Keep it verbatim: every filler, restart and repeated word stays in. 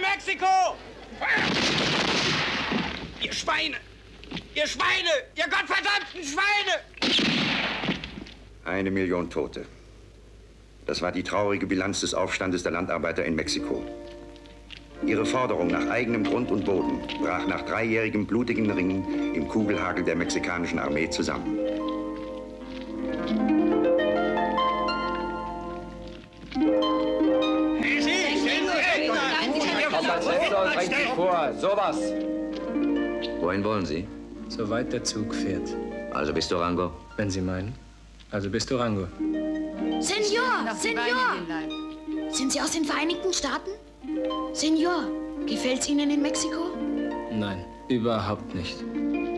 Mexiko! Ihr Schweine! Ihr Schweine! Ihr gottverdammten Schweine! Eine Million Tote. Das war die traurige Bilanz des Aufstandes der Landarbeiter in Mexiko. Ihre Forderung nach eigenem Grund und Boden brach nach dreijährigem blutigen Ringen im Kugelhagel der mexikanischen Armee zusammen. Vor, sowas. Wohin wollen Sie? Soweit der Zug fährt. Also bis Durango? Wenn Sie meinen. Also bis Durango. Senor, Senor! Sind Sie aus den Vereinigten Staaten? Senor, gefällt's Ihnen in Mexiko? Nein, überhaupt nicht.